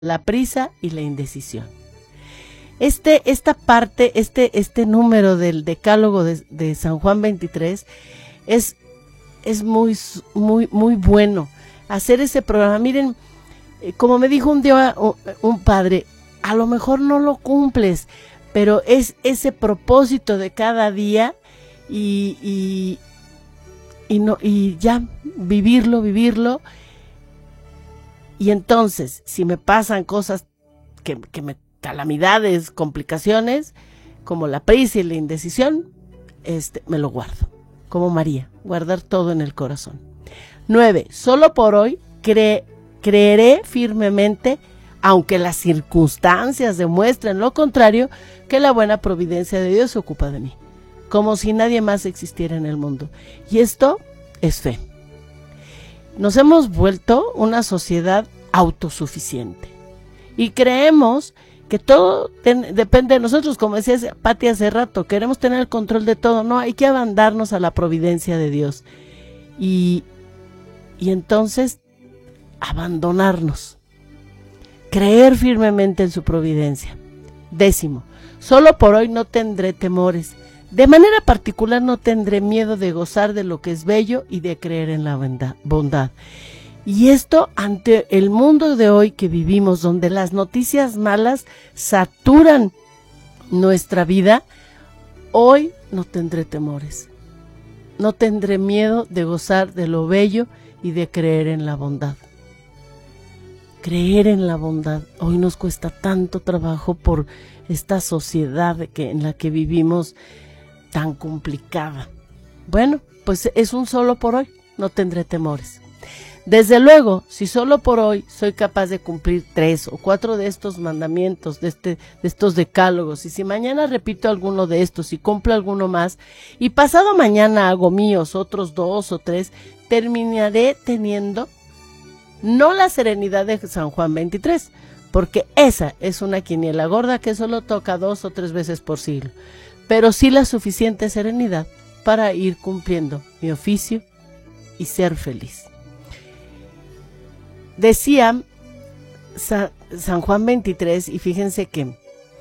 la prisa y la indecisión. Esta parte, este número del decálogo de San Juan 23 es muy bueno. Hacer ese programa, miren, como me dijo un día un padre, a lo mejor no lo cumples, pero es ese propósito de cada día y ya vivirlo. Y entonces, si me pasan cosas calamidades, complicaciones, como la prisa y la indecisión, me lo guardo, como María, guardar todo en el corazón. 9. Solo por hoy creeré firmemente, aunque las circunstancias demuestren lo contrario, que la buena providencia de Dios se ocupa de mí, como si nadie más existiera en el mundo. Y esto es fe. Nos hemos vuelto una sociedad autosuficiente y creemos que todo depende de nosotros, como decía Pati hace rato, queremos tener el control de todo. No, hay que abandarnos a la providencia de Dios y entonces abandonarnos, creer firmemente en su providencia. 10. Solo por hoy no tendré temores. De manera particular no tendré miedo de gozar de lo que es bello y de creer en la bondad. Y esto ante el mundo de hoy que vivimos, donde las noticias malas saturan nuestra vida, hoy no tendré temores. No tendré miedo de gozar de lo bello y de creer en la bondad. Creer en la bondad. Hoy nos cuesta tanto trabajo por esta sociedad en la que vivimos tan complicada. Bueno, pues es un solo por hoy, no tendré temores. Desde luego, si solo por hoy soy capaz de cumplir 3 o 4 de estos mandamientos, de estos decálogos, y si mañana repito alguno de estos y cumplo alguno más, y pasado mañana hago míos otros 2 o 3, terminaré teniendo no la serenidad de San Juan 23, porque esa es una quiniela gorda que solo toca 2 o 3 veces por siglo, pero sí la suficiente serenidad para ir cumpliendo mi oficio y ser feliz. Decía San Juan 23, y fíjense que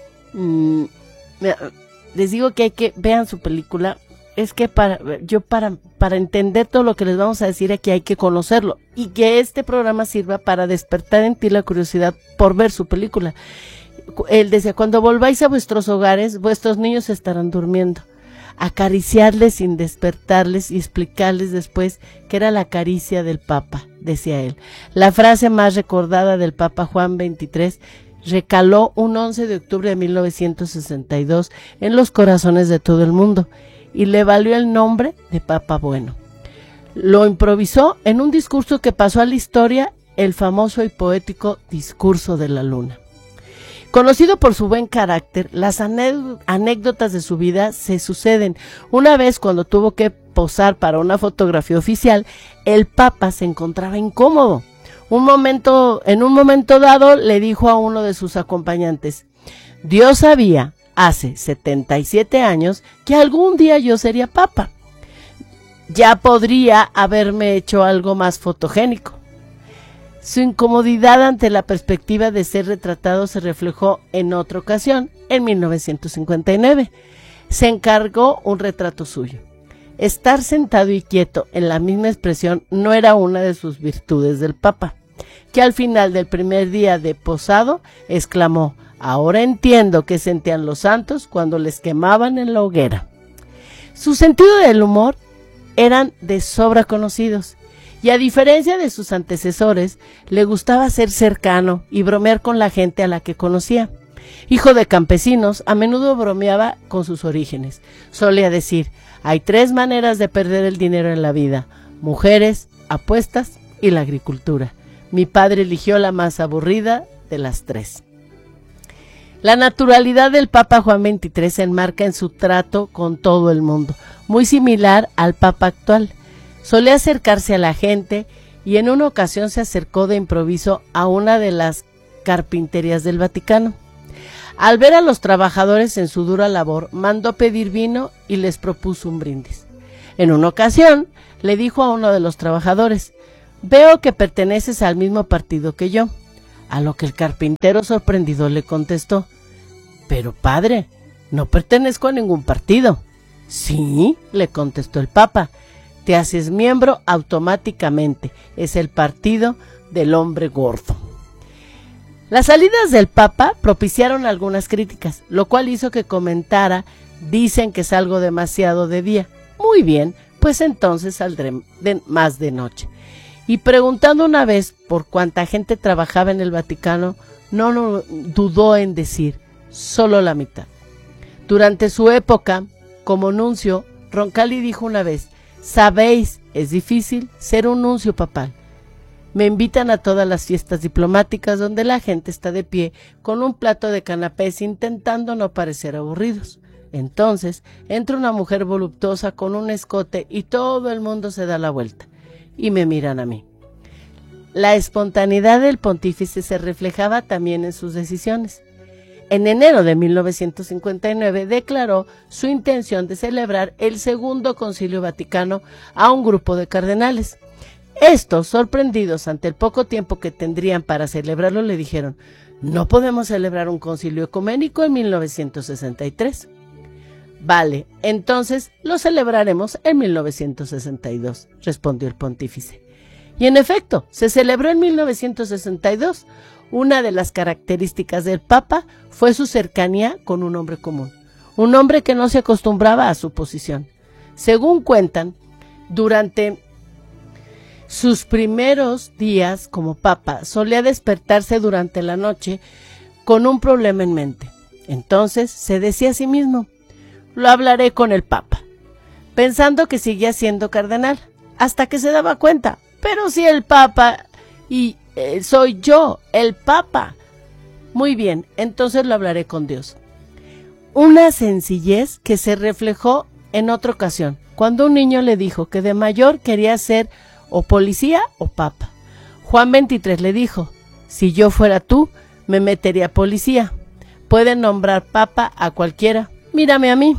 les digo que vean su película. Es que para entender todo lo que les vamos a decir aquí hay que conocerlo, y que este programa sirva para despertar en ti la curiosidad por ver su película. Él decía, cuando volváis a vuestros hogares, vuestros niños estarán durmiendo. Acariciarles sin despertarles y explicarles después que era la caricia del Papa, decía él. La frase más recordada del Papa Juan XXIII recaló un 11 de octubre de 1962 en los corazones de todo el mundo y le valió el nombre de Papa Bueno. Lo improvisó en un discurso que pasó a la historia, el famoso y poético Discurso de la Luna. Conocido por su buen carácter, las anécdotas de su vida se suceden. Una vez, cuando tuvo que posar para una fotografía oficial, el Papa se encontraba incómodo. En un momento dado le dijo a uno de sus acompañantes: Dios sabía hace 77 años que algún día yo sería Papa. Ya podría haberme hecho algo más fotogénico. Su incomodidad ante la perspectiva de ser retratado se reflejó en otra ocasión, en 1959. Se encargó un retrato suyo. Estar sentado y quieto en la misma expresión no era una de sus virtudes del Papa, que al final del primer día de posado exclamó: ahora entiendo qué sentían los santos cuando les quemaban en la hoguera. Su sentido del humor eran de sobra conocidos, y a diferencia de sus antecesores, le gustaba ser cercano y bromear con la gente a la que conocía. Hijo de campesinos, a menudo bromeaba con sus orígenes. Solía decir: hay 3 maneras de perder el dinero en la vida: mujeres, apuestas y la agricultura. Mi padre eligió la más aburrida de las 3. La naturalidad del Papa Juan XXIII se enmarca en su trato con todo el mundo, muy similar al Papa actual. Solía acercarse a la gente y en una ocasión se acercó de improviso a una de las carpinterías del Vaticano. Al ver a los trabajadores en su dura labor, mandó pedir vino y les propuso un brindis. En una ocasión, le dijo a uno de los trabajadores: veo que perteneces al mismo partido que yo. a lo que el carpintero sorprendido le contestó: pero padre, no pertenezco a ningún partido. Sí, le contestó el Papa, te haces miembro automáticamente, es el partido del hombre gordo. Las salidas del Papa propiciaron algunas críticas, lo cual hizo que comentara: dicen que salgo demasiado de día. Muy bien, pues entonces saldré más de noche. Y preguntando una vez por cuánta gente trabajaba en el Vaticano, no dudó en decir: solo la mitad. Durante su época como nuncio, Roncalli dijo una vez: sabéis, es difícil ser un nuncio papal. Me invitan a todas las fiestas diplomáticas donde la gente está de pie con un plato de canapés intentando no parecer aburridos. Entonces entra una mujer voluptuosa con un escote y todo el mundo se da la vuelta y me miran a mí. La espontaneidad del pontífice se reflejaba también en sus decisiones. En enero de 1959 declaró su intención de celebrar el Segundo Concilio Vaticano a un grupo de cardenales. Estos, sorprendidos ante el poco tiempo que tendrían para celebrarlo, le dijeron: no podemos celebrar un concilio ecuménico en 1963. Vale, entonces lo celebraremos en 1962, respondió el pontífice. Y en efecto, se celebró en 1962. Una de las características del Papa fue su cercanía con un hombre común, un hombre que no se acostumbraba a su posición. Según cuentan, durante sus primeros días como Papa solía despertarse durante la noche con un problema en mente. Entonces se decía a sí mismo: lo hablaré con el Papa, pensando que seguía siendo cardenal, hasta que se daba cuenta: pero si el Papa y soy yo, el Papa. Muy bien, entonces lo hablaré con Dios. Una sencillez que se reflejó en otra ocasión, cuando un niño le dijo que de mayor quería ser o policía o papa. Juan XXIII le dijo: si yo fuera tú, me metería a policía. Pueden nombrar papa a cualquiera, mírame a mí.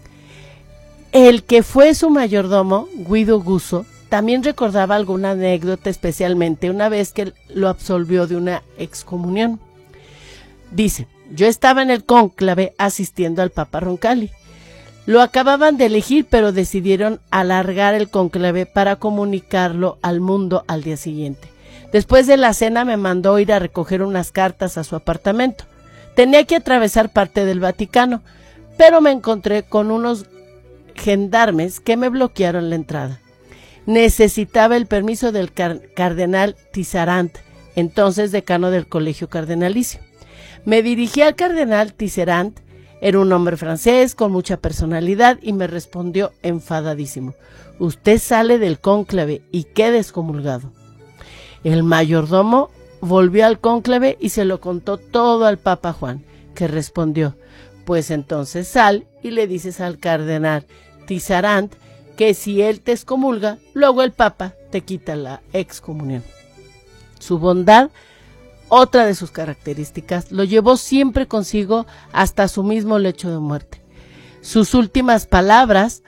El que fue su mayordomo, Guido Guso, también recordaba alguna anécdota, especialmente una vez que lo absolvió de una excomunión. Dice: yo estaba en el cónclave asistiendo al Papa Roncalli. Lo acababan de elegir, pero decidieron alargar el cónclave para comunicarlo al mundo al día siguiente. Después de la cena me mandó ir a recoger unas cartas a su apartamento. Tenía que atravesar parte del Vaticano, pero me encontré con unos gendarmes que me bloquearon la entrada. Necesitaba el permiso del cardenal Tisserand, entonces decano del Colegio Cardenalicio. Me dirigí al cardenal Tisserand. Era un hombre francés con mucha personalidad y me respondió enfadadísimo: usted sale del cónclave y queda excomulgado. El mayordomo volvió al cónclave y se lo contó todo al Papa Juan, que respondió: pues entonces sal y le dices al cardenal Tisserand que si él te excomulga, luego el Papa te quita la excomunión. Su bondad, otra de sus características, lo llevó siempre consigo hasta su mismo lecho de muerte. Sus últimas palabras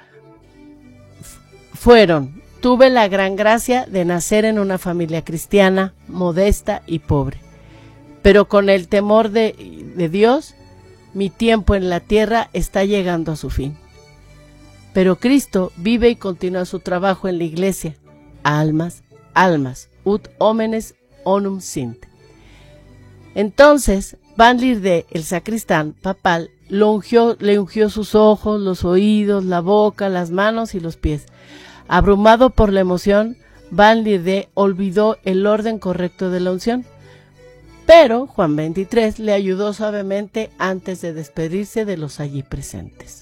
fueron: tuve la gran gracia de nacer en una familia cristiana, modesta y pobre, pero con el temor de Dios, mi tiempo en la tierra está llegando a su fin. Pero Cristo vive y continúa su trabajo en la iglesia. Almas, almas, ut homenes onum sint. Entonces, Van Lierde, el sacristán papal, le ungió sus ojos, los oídos, la boca, las manos y los pies. Abrumado por la emoción, Van Lierde olvidó el orden correcto de la unción. Pero Juan XXIII le ayudó suavemente antes de despedirse de los allí presentes.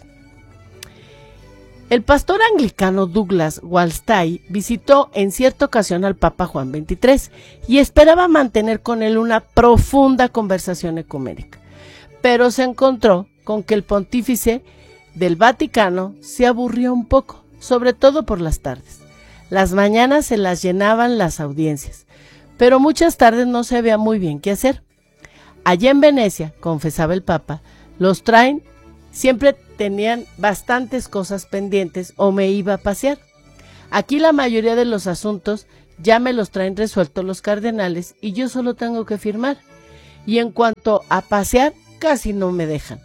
El pastor anglicano Douglas Walstay visitó en cierta ocasión al Papa Juan XXIII y esperaba mantener con él una profunda conversación ecuménica, pero se encontró con que el pontífice del Vaticano se aburrió un poco, sobre todo por las tardes. Las mañanas se las llenaban las audiencias, pero muchas tardes no se veía muy bien qué hacer. Allá en Venecia, confesaba el Papa, los traen, siempre tenían bastantes cosas pendientes o me iba a pasear. Aquí la mayoría de los asuntos ya me los traen resueltos los cardenales y yo solo tengo que firmar. y en cuanto a pasear, casi no me dejan.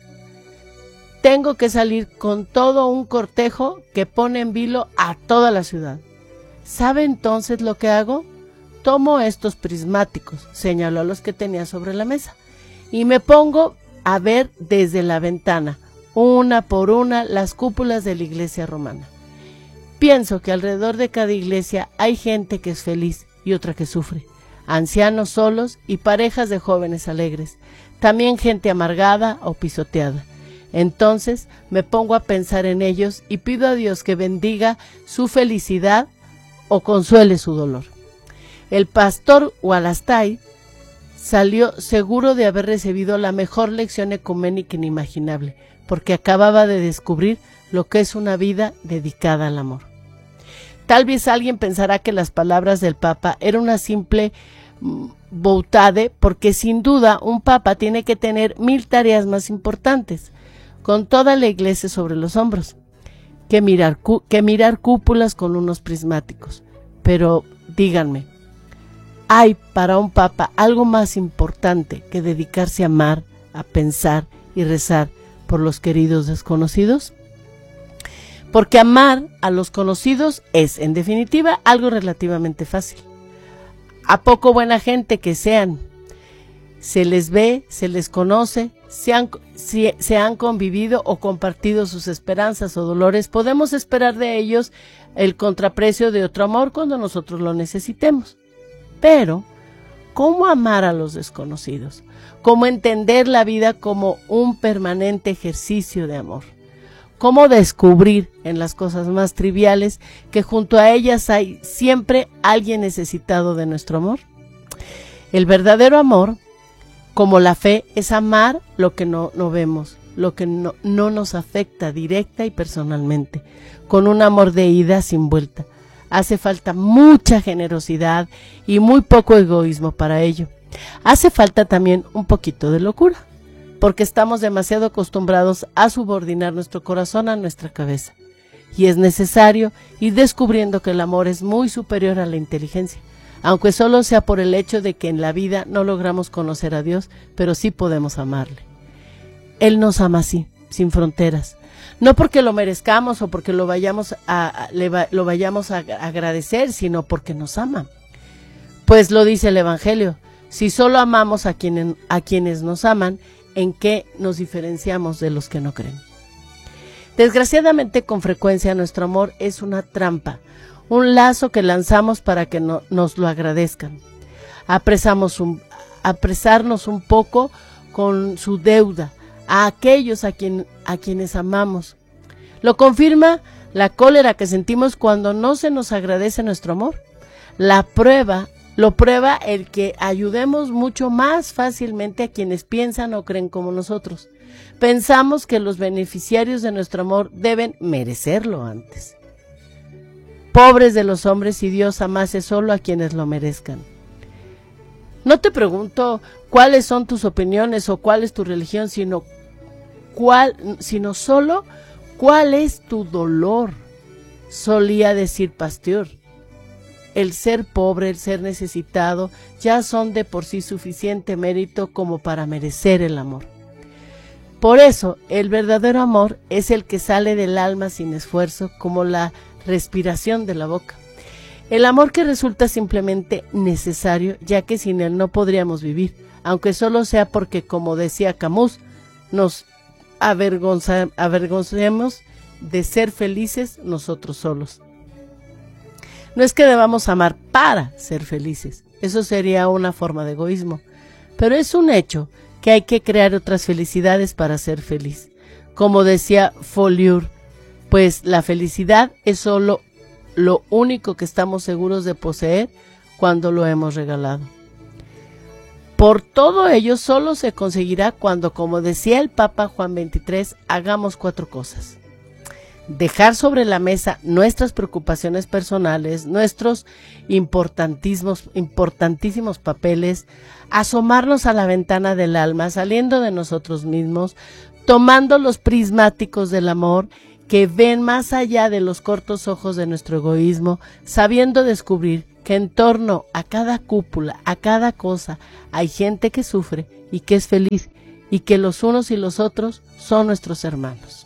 Tengo que salir con todo un cortejo que pone en vilo a toda la ciudad. ¿Sabe entonces lo que hago? Tomo estos prismáticos, señaló a los que tenía sobre la mesa, y me pongo a ver desde la ventana, una por una, las cúpulas de la iglesia romana. Pienso que alrededor de cada iglesia hay gente que es feliz y otra que sufre, ancianos solos y parejas de jóvenes alegres, también gente amargada o pisoteada. Entonces me pongo a pensar en ellos y pido a Dios que bendiga su felicidad o consuele su dolor. El pastor Walastay salió seguro de haber recibido la mejor lección ecuménica inimaginable, porque acababa de descubrir lo que es una vida dedicada al amor. Tal vez alguien pensará que las palabras del Papa eran una simple boutade, porque sin duda un Papa tiene que tener 1000 tareas más importantes, con toda la iglesia sobre los hombros, que mirar cúpulas con unos prismáticos. Pero díganme, ¿hay para un Papa algo más importante que dedicarse a amar, a pensar y rezar por los queridos desconocidos? Porque amar a los conocidos es, en definitiva, algo relativamente fácil. ¿A poco buena gente que sean? Se les ve, se les conoce, se han convivido o compartido sus esperanzas o dolores. Podemos esperar de ellos el contraprecio de otro amor cuando nosotros lo necesitemos. Pero, ¿cómo amar a los desconocidos? ¿Cómo entender la vida como un permanente ejercicio de amor? ¿Cómo descubrir en las cosas más triviales que junto a ellas hay siempre alguien necesitado de nuestro amor? El verdadero amor, como la fe, es amar lo que no vemos, lo que no nos afecta directa y personalmente, con un amor de ida sin vuelta. Hace falta mucha generosidad y muy poco egoísmo para ello. Hace falta también un poquito de locura, porque estamos demasiado acostumbrados a subordinar nuestro corazón a nuestra cabeza. Y es necesario ir descubriendo que el amor es muy superior a la inteligencia, aunque solo sea por el hecho de que en la vida no logramos conocer a Dios, pero sí podemos amarle. Él nos ama así, sin fronteras, no porque lo merezcamos o porque lo vayamos a agradecer, sino porque nos ama. Pues lo dice el Evangelio, si solo amamos a quienes nos aman, ¿en qué nos diferenciamos de los que no creen? Desgraciadamente, con frecuencia nuestro amor es una trampa, un lazo que lanzamos para que nos lo agradezcan. Apresarnos un poco con su deuda a aquellos a quienes amamos. Lo confirma la cólera que sentimos cuando no se nos agradece nuestro amor. Lo prueba el que ayudemos mucho más fácilmente a quienes piensan o creen como nosotros. Pensamos que los beneficiarios de nuestro amor deben merecerlo antes. Pobres de los hombres si Dios amase solo a quienes lo merezcan. No te pregunto cuáles son tus opiniones o cuál es tu religión, sino solo cuál es tu dolor, solía decir Pasteur. El ser pobre, el ser necesitado, ya son de por sí suficiente mérito como para merecer el amor. Por eso, el verdadero amor es el que sale del alma sin esfuerzo, como la respiración de la boca. El amor que resulta simplemente necesario, ya que sin él no podríamos vivir, aunque solo sea porque, como decía Camus, nos avergoncemos de ser felices nosotros solos. No es que debamos amar para ser felices, eso sería una forma de egoísmo, pero es un hecho que hay que crear otras felicidades para ser feliz. Como decía Folliur, pues la felicidad es solo lo único que estamos seguros de poseer cuando lo hemos regalado. Por todo ello solo se conseguirá cuando, como decía el Papa Juan XXIII, hagamos 4 cosas. Dejar sobre la mesa nuestras preocupaciones personales, nuestros importantísimos papeles, asomarnos a la ventana del alma, saliendo de nosotros mismos, tomando los prismáticos del amor que ven más allá de los cortos ojos de nuestro egoísmo, sabiendo descubrir que en torno a cada cúpula, a cada cosa, hay gente que sufre y que es feliz, y que los unos y los otros son nuestros hermanos.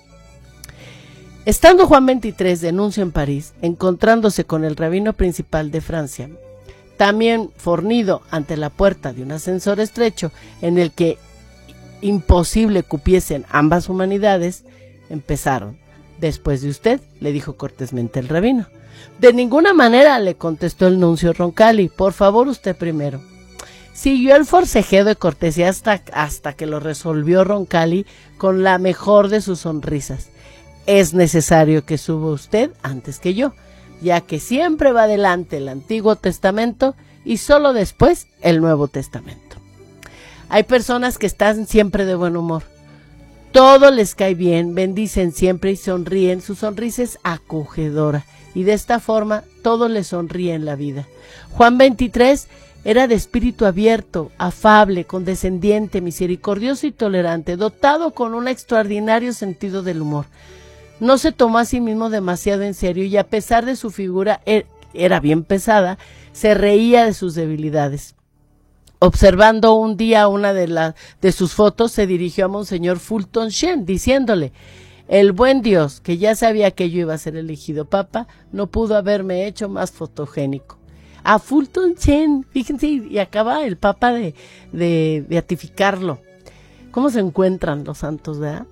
Estando Juan XXIII de nuncio en París, encontrándose con el rabino principal de Francia, también fornido ante la puerta de un ascensor estrecho en el que imposible cupiesen ambas humanidades, empezaron. Después de usted, le dijo cortésmente el rabino. De ninguna manera, le contestó el nuncio Roncalli, por favor usted primero. Siguió el forcejeo de cortesía hasta que lo resolvió Roncalli con la mejor de sus sonrisas. Es necesario que suba usted antes que yo, ya que siempre va adelante el Antiguo Testamento y solo después el Nuevo Testamento. Hay personas que están siempre de buen humor. Todo les cae bien, bendicen siempre y sonríen. Su sonrisa es acogedora y de esta forma todo les sonríe en la vida. Juan XXIII era de espíritu abierto, afable, condescendiente, misericordioso y tolerante, dotado con un extraordinario sentido del humor. No se tomó a sí mismo demasiado en serio y a pesar de su figura era bien pesada, se reía de sus debilidades. Observando un día una de sus fotos, se dirigió a Monseñor Fulton Sheen, diciéndole: el buen Dios, que ya sabía que yo iba a ser elegido papa, no pudo haberme hecho más fotogénico. A Fulton Sheen, fíjense, y acaba el papa de beatificarlo. ¿Cómo se encuentran los santos, verdad?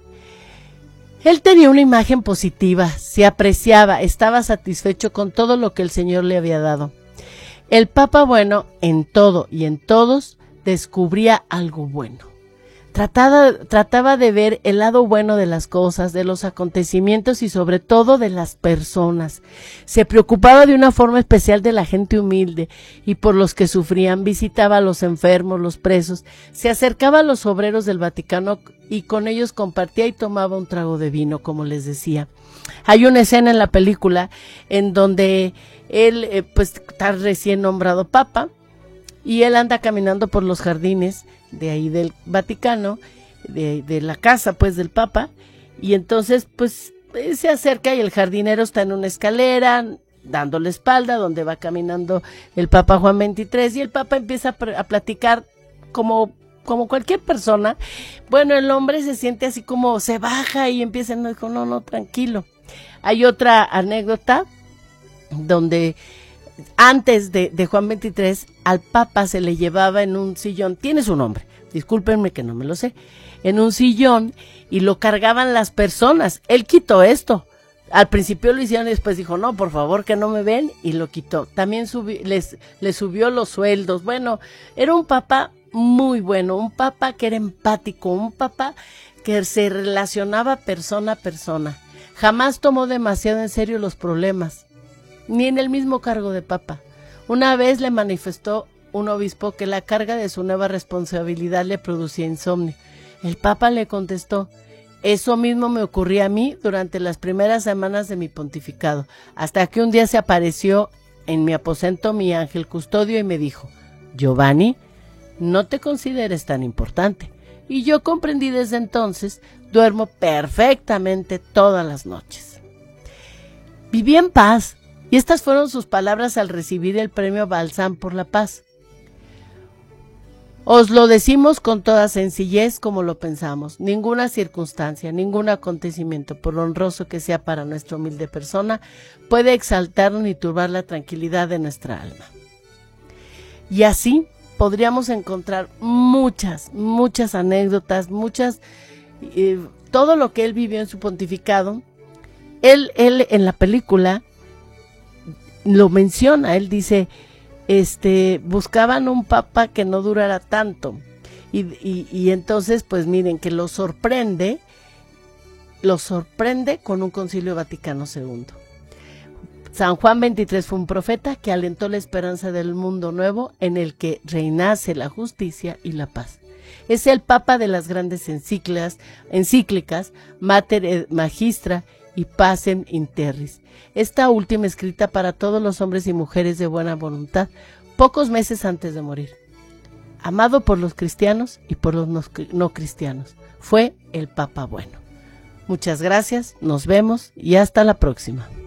Él tenía una imagen positiva, se apreciaba, estaba satisfecho con todo lo que el Señor le había dado. El Papa bueno, en todo y en todos, descubría algo bueno. Trataba de ver el lado bueno de las cosas, de los acontecimientos y sobre todo de las personas. Se preocupaba de una forma especial de la gente humilde y por los que sufrían. Visitaba a los enfermos, los presos, se acercaba a los obreros del Vaticano y con ellos compartía y tomaba un trago de vino, como les decía. Hay una escena en la película en donde él pues está recién nombrado papa y él anda caminando por los jardines de ahí del Vaticano, de la casa pues del papa, y entonces pues se acerca y el jardinero está en una escalera dándole espalda donde va caminando el Papa Juan XXIII y el papa empieza a platicar como cualquier persona. Bueno, el hombre se siente así como se baja y empieza, no, tranquilo. Hay otra anécdota donde antes de Juan XXIII al papa se le llevaba en un sillón, tiene su nombre, discúlpenme que no me lo sé, en un sillón y lo cargaban las personas. Él quitó esto. Al principio lo hicieron y después dijo, no, por favor que no me ven, y lo quitó. También les subió los sueldos. Bueno, era un papa muy bueno, un papa que era empático, un papa que se relacionaba persona a persona. Jamás tomó demasiado en serio los problemas, ni en el mismo cargo de papa. Una vez le manifestó un obispo que la carga de su nueva responsabilidad le producía insomnio. El papa le contestó: eso mismo me ocurría a mí durante las primeras semanas de mi pontificado, hasta que un día se apareció en mi aposento mi ángel custodio y me dijo: Giovanni, no te consideres tan importante. Y yo comprendí desde entonces, duermo perfectamente todas las noches. Viví en paz, y estas fueron sus palabras al recibir el premio Balsam por la Paz. Os lo decimos con toda sencillez como lo pensamos. Ninguna circunstancia, ningún acontecimiento, por honroso que sea para nuestra humilde persona, puede exaltar ni turbar la tranquilidad de nuestra alma. Y así podríamos encontrar muchas anécdotas, todo lo que él vivió en su pontificado. Él en la película lo menciona, él dice, buscaban un papa que no durara tanto, y entonces pues miren que lo sorprende con un Concilio Vaticano II. San Juan XXIII fue un profeta que alentó la esperanza del mundo nuevo en el que reinase la justicia y la paz. Es el papa de las grandes encíclicas Mater Magistra y Pacem in Terris, esta última escrita para todos los hombres y mujeres de buena voluntad, pocos meses antes de morir. Amado por los cristianos y por los no cristianos, fue el Papa bueno. Muchas gracias, nos vemos y hasta la próxima.